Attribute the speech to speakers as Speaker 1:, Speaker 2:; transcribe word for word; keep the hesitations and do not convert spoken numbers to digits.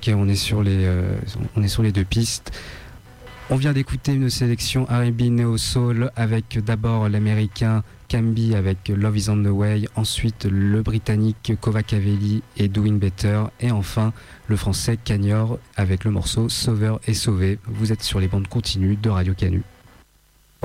Speaker 1: Ok, on est sur les, euh, on est sur les deux pistes. On vient d'écouter une sélection R and B Neo Soul avec d'abord l'américain Cambi avec Love Is On The Way, ensuite le britannique Kovakavelli et Doing Better, et enfin le français Cagnor avec le morceau Sauveur et Sauvé. Vous êtes sur les bandes continues de Radio Canu.